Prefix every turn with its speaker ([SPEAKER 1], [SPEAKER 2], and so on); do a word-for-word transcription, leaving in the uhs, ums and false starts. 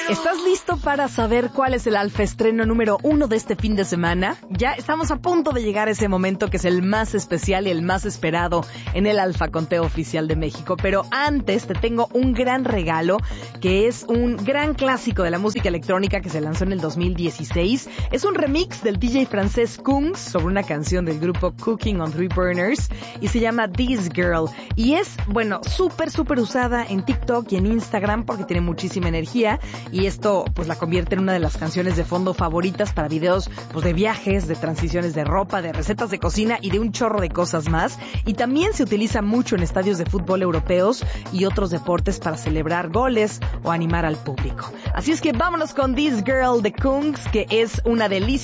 [SPEAKER 1] ¿Estás listo para saber cuál es el alfa estreno número uno de este fin de semana? Ya estamos a punto de llegar a ese momento que es el más especial y el más esperado en el Alfa Conteo Oficial de México. Pero antes te tengo un gran regalo, que es un gran clásico de la música electrónica que se lanzó en el dos mil dieciséis. Es un remix del D J francés Kungs sobre una canción del grupo Cooking on Three Burners y se llama This Girl. Y es, bueno, súper, súper usada en TikTok y en Instagram porque tiene muchísima energía. Y esto pues la convierte en una de las canciones de fondo favoritas para videos pues, de viajes, de transiciones de ropa, de recetas de cocina y de un chorro de cosas más. Y también se utiliza mucho en estadios de fútbol europeos y otros deportes para celebrar goles o animar al público. Así es que vámonos con This Girl de Kungs, que es una delicia.